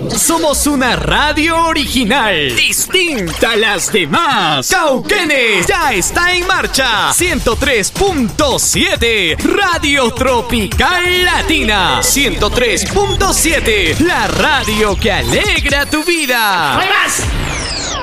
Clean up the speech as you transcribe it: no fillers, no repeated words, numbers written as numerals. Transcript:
Somos una radio original, distinta a las demás. Cauquenes ya está en marcha. 103.7 Radio Tropical Latina. 103.7 la radio que alegra tu vida. ¡No hay más!